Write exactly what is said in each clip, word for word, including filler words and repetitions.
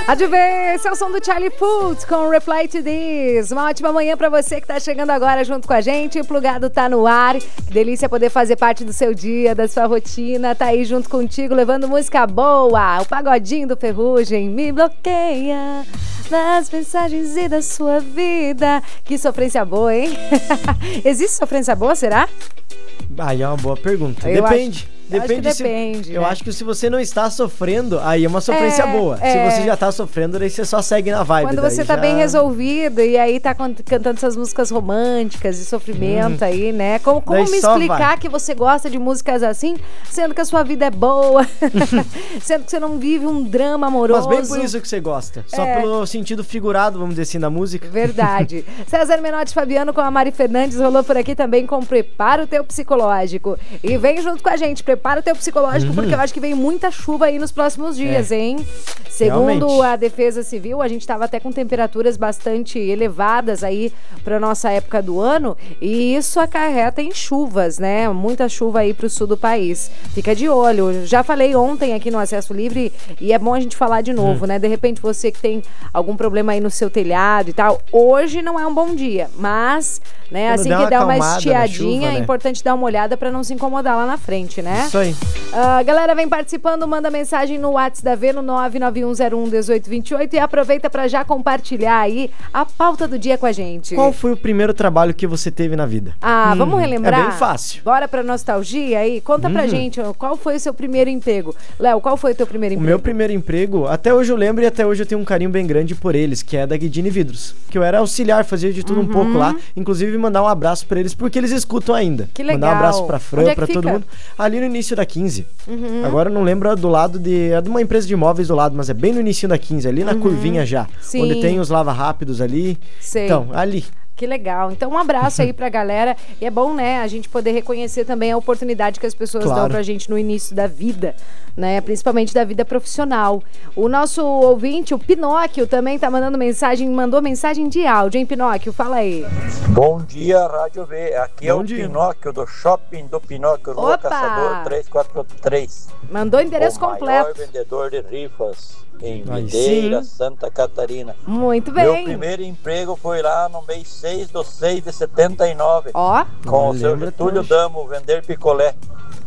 Rádio V, esse é o som do Charlie Puth com Reply to This. Uma ótima manhã pra você que tá chegando agora junto com a gente. O Plugado tá no ar. Que delícia poder fazer parte do seu dia, da sua rotina. Tá aí junto contigo, levando música boa. O pagodinho do Ferrugem me bloqueia nas mensagens e da sua vida. Que sofrência boa, hein? Existe sofrência boa, será? Aí é uma boa pergunta. Eu Depende. Acho... Depende, acho que depende, se, né? Eu acho que se você não está sofrendo, aí é uma sofrência é, boa. É. Se você já está sofrendo, aí você só segue na vibe. Quando daí você tá já... bem resolvido e aí tá cantando essas músicas românticas de sofrimento hum. aí, né? Como, como me explicar vai. que você gosta de músicas assim, sendo que a sua vida é boa, sendo que você não vive um drama amoroso. Mas bem por isso que você gosta. Só é. pelo sentido figurado, vamos dizer assim, da música. Verdade. César Menotti Fabiano com a Mari Fernandes rolou por aqui também com Prepara o Teu Psicológico. E vem junto com a gente, prepara o teu psicológico. Uhum. Porque eu acho que vem muita chuva aí nos próximos dias, é. hein? Segundo Realmente. a Defesa Civil, a gente estava até com temperaturas bastante elevadas aí para nossa época do ano, e isso acarreta em chuvas, né? Muita chuva aí para o sul do país. Fica de olho. Já falei ontem aqui no Acesso Livre e é bom a gente falar de novo, hum. né? De repente você que tem algum problema aí no seu telhado e tal, hoje não é um bom dia, mas, né, Quando assim que dá uma estiadinha, chuva, né? É importante dar uma olhada para não se incomodar lá na frente, né? Isso aí. Uh, galera, vem participando, manda mensagem no WhatsApp da V no nove nove um zero um um oito dois oito e aproveita para já compartilhar aí a pauta do dia com a gente. Qual foi o primeiro trabalho que você teve na vida? Ah, hum, vamos relembrar? É bem fácil. Bora pra nostalgia aí? Conta hum. pra gente, qual foi o seu primeiro emprego? Léo, qual foi o teu primeiro emprego? O meu primeiro emprego, até hoje eu lembro e até hoje eu tenho um carinho bem grande por eles, que é da Guidini Vidros. Que eu era auxiliar, fazia de tudo uhum. um pouco lá. Inclusive mandar um abraço pra eles, porque eles escutam ainda. Que legal. Mandar um abraço pra Fran, é pra fica? todo mundo. Ali no início da quinze. Uhum. Agora eu não lembro do lado de... É de uma empresa de imóveis do lado, mas é bem no início da quinze, ali na uhum. curvinha já. Sim. Onde tem os lava rápidos ali. Sei. Então, ali. Que legal. Então, um abraço aí pra galera. E é bom, né, a gente poder reconhecer também a oportunidade que as pessoas claro. dão pra gente no início da vida, né? Principalmente da vida profissional. O nosso ouvinte, o Pinóquio, também tá mandando mensagem, mandou mensagem de áudio, hein, Pinóquio? Fala aí. Bom dia, Rádio V. Aqui Bom é o dia. Pinóquio do Shopping do Pinóquio, Rua Opa! Caçador trezentos e quarenta e três. Mandou o endereço o completo. O maior vendedor de rifas em Aí Videira, sim. Santa Catarina. Muito bem. Meu primeiro emprego foi lá no mês seis de seis de setenta e nove. Ó. Com o seu Getúlio Damo, vender picolé.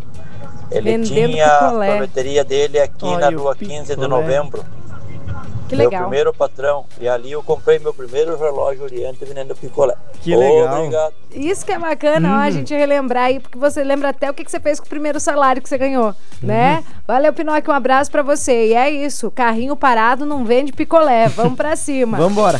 Ele Vendendo tinha picolé. a sorveteria dele aqui Olha, na rua quinze de novembro. Que meu legal. primeiro patrão. E ali eu comprei meu primeiro relógio Oriente vendendo picolé. Que legal. Obrigado. Isso que é bacana, Uhum. ó, a gente relembrar aí, porque você lembra até o que que você fez com o primeiro salário que você ganhou, né? Valeu, Pinóquio, um abraço pra você. E é isso, carrinho parado não vende picolé. Vamos pra cima. Vambora.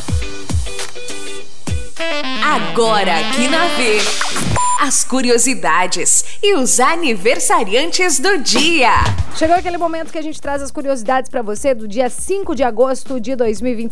Agora aqui na V, as curiosidades e os aniversariantes do dia. Chegou aquele momento que a gente traz as curiosidades pra você do dia cinco de agosto de dois mil e vinte e cinco.